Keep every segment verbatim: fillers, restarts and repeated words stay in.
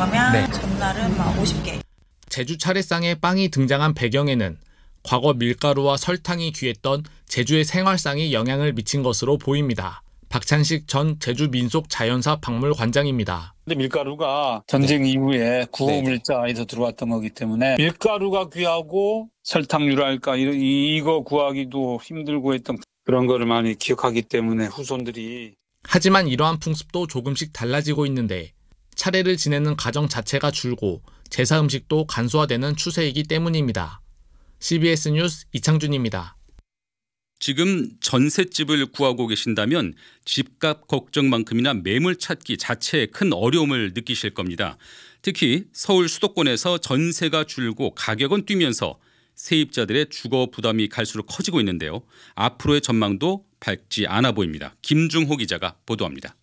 나가면 네. 전날은 막 오십 개. 제주 차례상에 빵이 등장한 배경에는 과거 밀가루와 설탕이 귀했던 제주의 생활상이 영향을 미친 것으로 보입니다. 박찬식 전 제주민속자연사 박물관장입니다. 근데 밀가루가 전쟁 네. 이후에 구호물자에서 들어왔던 거기 때문에 밀가루가 귀하고 설탕류랄까 이거 구하기도 힘들고 했던 그런 거를 많이 기억하기 때문에 후손들이. 하지만 이러한 풍습도 조금씩 달라지고 있는데 차례를 지내는 가정 자체가 줄고 제사 음식도 간소화되는 추세이기 때문입니다. 씨비에스 뉴스 이창준입니다. 지금 전셋집을 구하고 계신다면 집값 걱정만큼이나 매물 찾기 자체에 큰 어려움을 느끼실 겁니다. 특히 서울 수도권에서 전세가 줄고 가격은 뛰면서 세입자들의 주거 부담이 갈수록 커지고 있는데요. 앞으로의 전망도 밝지 않아 보입니다. 김중호 기자가 보도합니다.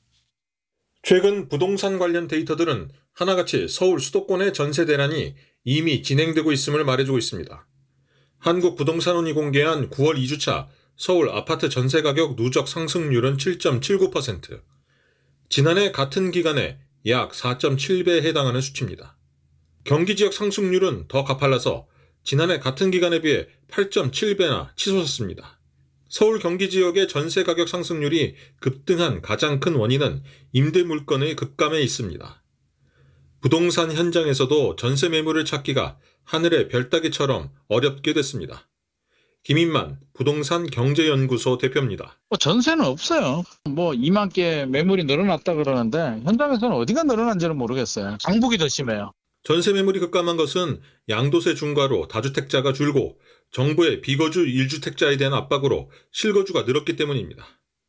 최근 부동산 관련 데이터들은 하나같이 서울 수도권의 전세 대란이 이미 진행되고 있음을 말해주고 있습니다. 한국부동산원이 공개한 구월 이 주차 서울 아파트 전세 가격 누적 상승률은 칠 점 칠구 퍼센트, 지난해 같은 기간에 약 사 점 칠 배에 해당하는 수치입니다. 경기 지역 상승률은 더 가팔라서 지난해 같은 기간에 비해 팔 점 칠 배나 치솟았습니다. 서울 경기 지역의 전세 가격 상승률이 급등한 가장 큰 원인은 임대 물건의 급감에 있습니다. 부동산 현장에서도 전세 매물을 찾기가 하늘의 별따기처럼 어렵게 됐습니다. 김인만 부동산 경제연구소 대표입니다. 뭐 전세는 없어요. 뭐 이만 개 매물이 늘어났다 그러는데 현장에서는 어디가 늘어난지는 모르겠어요. 강북이 더 심해요. 전세 매물이 급감한 것은 양도세 중과로 다주택자가 줄고 정부의 비거주 일 주택자에 대한 압박으로 실거주가 늘었기 때문입니다.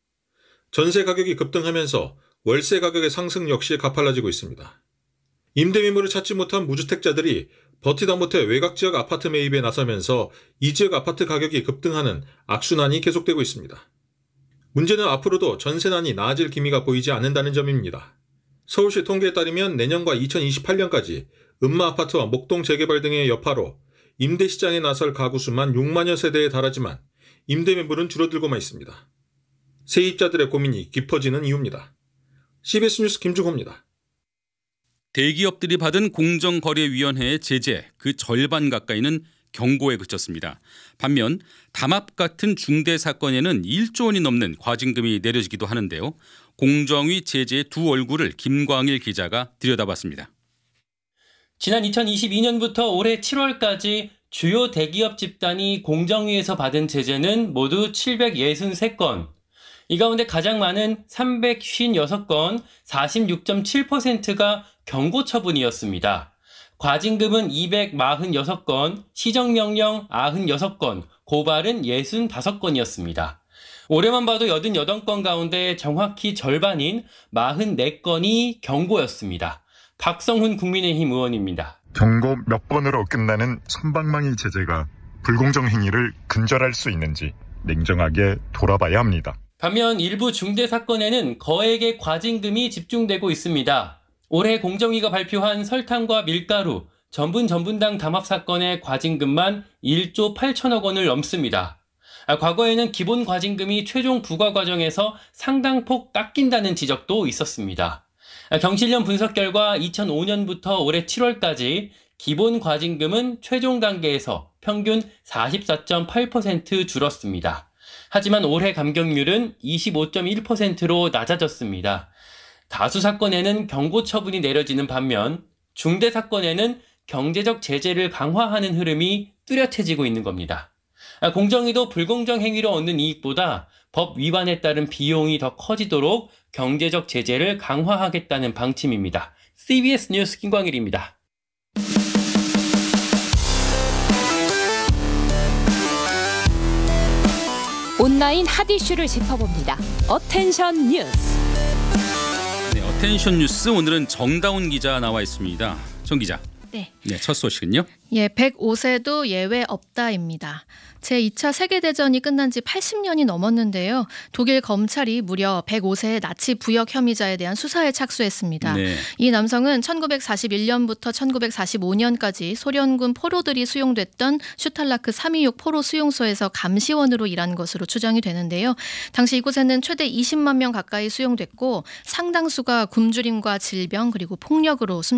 전세 가격이 급등하면서 월세 가격의 상승 역시 가팔라지고 있습니다. 임대 매물을 찾지 못한 무주택자들이 버티다 못해 외곽지역 아파트 매입에 나서면서 이 지역 아파트 가격이 급등하는 악순환이 계속되고 있습니다. 문제는 앞으로도 전세난이 나아질 기미가 보이지 않는다는 점입니다. 서울시 통계에 따르면 내년과 이천이십팔 년까지 음마아파트와 목동 재개발 등의 여파로 임대시장에 나설 가구 수만 육만여 세대에 달하지만 임대 매물은 줄어들고만 있습니다. 세입자들의 고민이 깊어지는 이유입니다. 씨비에스 뉴스 김중호입니다. 대기업들이 받은 공정거래위원회의 제재 그 절반 가까이는 경고에 그쳤습니다. 반면 담합 같은 중대 사건에는 일조 원이 넘는 과징금이 내려지기도 하는데요. 공정위 제재의 두 얼굴을 김광일 기자가 들여다봤습니다. 지난 이천이십이 년부터 올해 칠월까지 주요 대기업 집단이 공정위에서 받은 제재는 모두 칠백육십삼 건. 이 가운데 가장 많은 삼백오십육 건, 사십육 점 칠 퍼센트가 경고 처분이었습니다. 과징금은 이백사십육 건, 시정명령 구십육 건, 고발은 육십오 건이었습니다. 올해만 봐도 팔십팔 건 가운데 정확히 절반인 사십사 건이 경고였습니다. 박성훈 국민의힘 의원입니다. 경고 몇 건으로 끝나는 솜방망이 제재가 불공정 행위를 근절할 수 있는지 냉정하게 돌아봐야 합니다. 반면 일부 중대 사건에는 거액의 과징금이 집중되고 있습니다. 올해 공정위가 발표한 설탕과 밀가루, 전분 전분당 담합 사건의 과징금만 일조 팔천억 원을 넘습니다. 과거에는 기본 과징금이 최종 부과 과정에서 상당폭 깎인다는 지적도 있었습니다. 경실련 분석 결과 이천오 년부터 올해 칠월까지 기본 과징금은 최종 단계에서 평균 사십사 점 팔 퍼센트 줄었습니다. 하지만 올해 감경률은 이십오 점 일 퍼센트로 낮아졌습니다. 다수 사건에는 경고 처분이 내려지는 반면 중대 사건에는 경제적 제재를 강화하는 흐름이 뚜렷해지고 있는 겁니다. 공정위도 불공정 행위로 얻는 이익보다 법 위반에 따른 비용이 더 커지도록 경제적 제재를 강화하겠다는 방침입니다. 씨비에스 뉴스 김광일입니다. 온라인 핫 이슈를 짚어봅니다. 어텐션 뉴스. 네, 어텐션 뉴스 오늘은 정다운 기자 나와 있습니다. 정 기자. 네. 네, 첫 소식은요? 예, 백오 세도 예외 없다입니다. 제이 차 세계대전이 끝난 지 팔십 년이 넘었는데요. 독일 검찰이 무려 백오 세의 나치 부역 혐의자에 대한 수사에 착수했습니다. 네. 이 남성은 천구백사십일 년부터 천구백사십오 년까지 소련군 포로들이 수용됐던 슈탈라크 삼이육 포로 수용소에서 감시원으로 일한 것으로 추정이 되는데요. 당시 이곳에는 최대 이십만 명 가까이 수용됐고 상당수가 굶주림과 질병 그리고 폭력으로